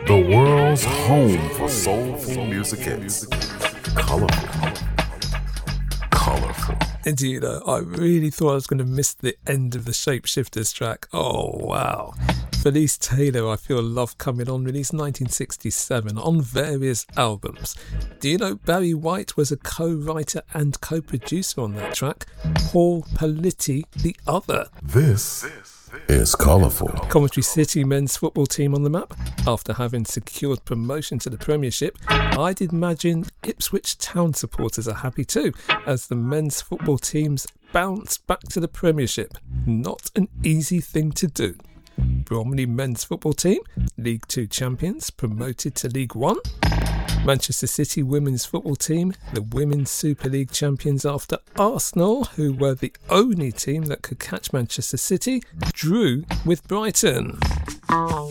The world's home for soulful music hits. Colorful. Indeed, I really thought I was going to miss the end of the Shapeshifters track. Oh, wow. Felice Taylor, I Feel Love Coming On, released 1967 on various albums. Do you know Barry White was a co-writer and co-producer on that track? Paul Politti, the other. This is Colourful. Coventry City men's football team on the map. After having secured promotion to the Premiership, I'd imagine Ipswich Town supporters are happy too, as the men's football teams bounce back to the Premiership. Not an easy thing to do. Bromley men's football team, League 2 champions, promoted to League 1. Manchester City women's football team, the Women's Super League champions after Arsenal, who were the only team that could catch Manchester City, drew with Brighton.